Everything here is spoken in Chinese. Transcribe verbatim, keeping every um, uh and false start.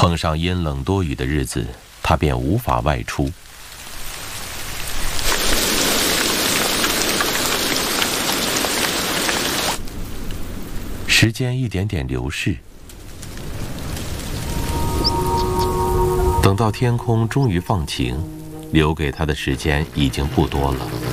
碰上阴冷多雨的日子，他便无法外出。时间一点点流逝，等到天空终于放晴，留给他的时间已经不多了。